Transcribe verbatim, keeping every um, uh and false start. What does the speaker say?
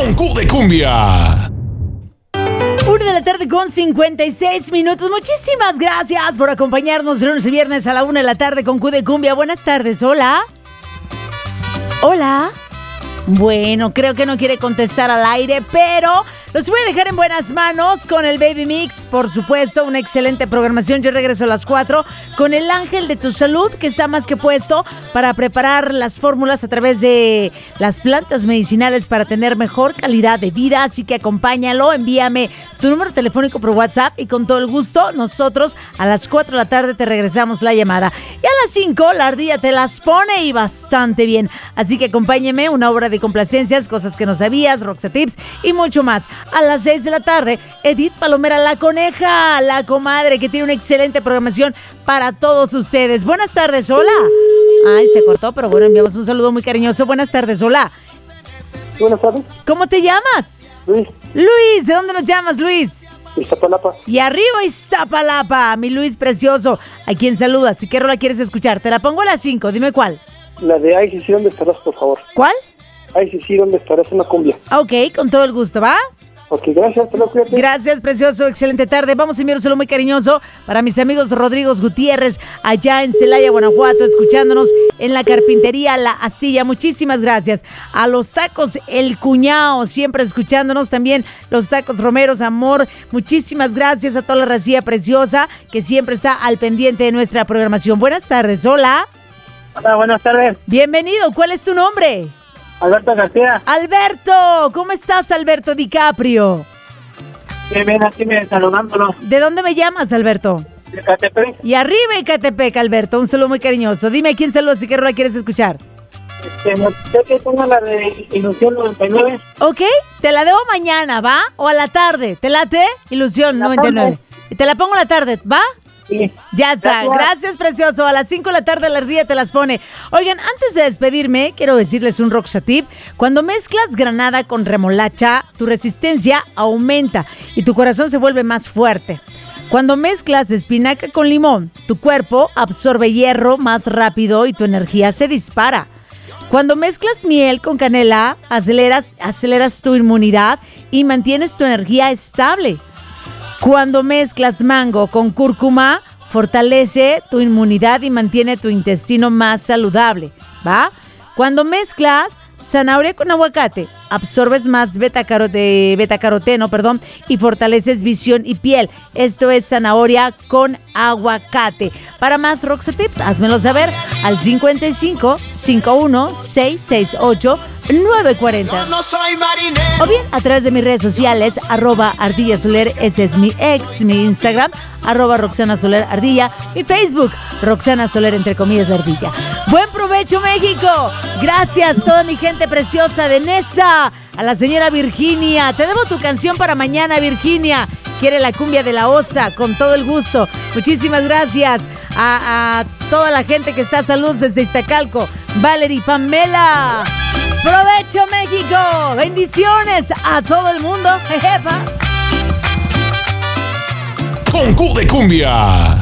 con Q de Cumbia. Una de la tarde con cincuenta y seis minutos. Muchísimas gracias por acompañarnos lunes y viernes a la una de la tarde con Q de Cumbia. Buenas tardes, hola. Hola. Bueno, creo que no quiere contestar al aire, pero los voy a dejar en buenas manos con el Baby Mix, por supuesto, una excelente programación. Yo regreso a las cuatro con el Ángel de tu Salud, que está más que puesto para preparar las fórmulas a través de las plantas medicinales para tener mejor calidad de vida. Así que acompáñalo, envíame tu número telefónico por WhatsApp y con todo el gusto nosotros a las cuatro de la tarde te regresamos la llamada. Y a las cinco la ardilla te las pone y bastante bien. Así que acompáñeme, una obra de complacencias, cosas que no sabías, Roxa Tips y mucho más. A las seis de la tarde, Edith Palomera, la coneja, la comadre, que tiene una excelente programación para todos ustedes. Buenas tardes, hola. Ay, se cortó, pero bueno, enviamos un saludo muy cariñoso. Buenas tardes, hola. Buenas tardes. ¿Cómo te llamas? Luis. Luis, ¿de dónde nos llamas, Luis? Iztapalapa. Y arriba Iztapalapa, mi Luis precioso. ¿A quién saludas? ¿Y qué rola quieres escuchar? Te la pongo a las cinco, dime cuál. La de Ay, sí, sí, ¿dónde estarás, por favor? ¿Cuál? Ay, sí, sí, ¿dónde estarás? Una cumbia. Ok, con todo el gusto, ¿va? Ok, gracias, te lo cuídate. Gracias, precioso, excelente tarde. Vamos a enviar un saludo muy cariñoso para mis amigos Rodrigo Gutiérrez, allá en Celaya, Guanajuato, escuchándonos en la carpintería La Astilla. Muchísimas gracias. A los tacos El Cuñao, siempre escuchándonos. También los tacos Romeros, amor. Muchísimas gracias a toda la racía preciosa que siempre está al pendiente de nuestra programación. Buenas tardes, hola. Hola, buenas tardes. Bienvenido, ¿cuál es tu nombre? Alberto García. Alberto, ¿cómo estás, Alberto DiCaprio? Bien, bien, aquí me saludándolo. ¿De dónde me llamas, Alberto? De Catepec. Y arriba Ecatepec, Alberto, un saludo muy cariñoso. Dime a quién saludas y qué rola quieres escuchar. Este, no sé que tengo la de Ilusión noventa y nueve. Ok, te la debo mañana, ¿va? O a la tarde, ¿te late? Ilusión La noventa y nueve. tarde. Y te la pongo a la tarde, ¿va? Sí. Ya está, gracias. gracias precioso, a las cinco de la tarde la ardilla te las pone. Oigan, antes de despedirme, quiero decirles un Roxa Tip. Cuando mezclas granada con remolacha, tu resistencia aumenta y tu corazón se vuelve más fuerte. Cuando mezclas espinaca con limón, tu cuerpo absorbe hierro más rápido y tu energía se dispara. Cuando mezclas miel con canela, aceleras, aceleras tu inmunidad y mantienes tu energía estable. Cuando mezclas mango con cúrcuma, fortalece tu inmunidad y mantiene tu intestino más saludable, ¿va? Cuando mezclas zanahoria con aguacate, absorbes más betacarote, betacaroteno, perdón, y fortaleces visión y piel. Esto es zanahoria con aguacate. Para más Roxa Tips, házmelo saber al cincuenta y cinco, cincuenta y uno, seiscientos sesenta y ocho, novecientos cuarenta. Yo no soy marinero. O bien a través de mis redes sociales, arroba Ardilla Soler, ese es mi ex, mi Instagram, arroba Roxana Soler Ardilla, mi Facebook, Roxana Soler, entre comillas, la Ardilla. Buen provecho, México. Gracias, toda mi gente preciosa de Nesa. A la señora Virginia, te debo tu canción para mañana, Virginia. Quiere la cumbia de la osa, con todo el gusto. Muchísimas gracias a, a toda la gente que está. Saludos desde Iztacalco. Valerie, Pamela. ¡Provecho, México! ¡Bendiciones a todo el mundo! ¡Jejepa! Con Q de Cumbia.